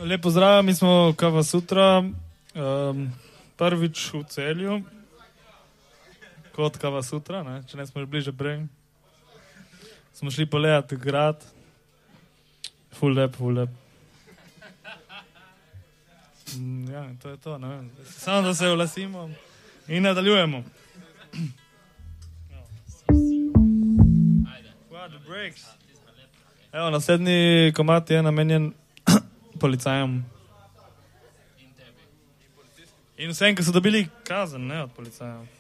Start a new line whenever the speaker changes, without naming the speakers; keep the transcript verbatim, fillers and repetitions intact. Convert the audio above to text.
Lep pozdrav, mi smo Kava Sutra, um, prvič v Celju, kot Kava Sutra, ne? Če ne smo že bliže prej. Smo šli pogledati grad, ful lep, ful lep. Mm, ja, to je to, ne vem. Samo da se vlasimo in nadaljujemo. Evo, naslednji komad je namenjen policajem. In vsem, ki so dobili kazen, ne, od policajev.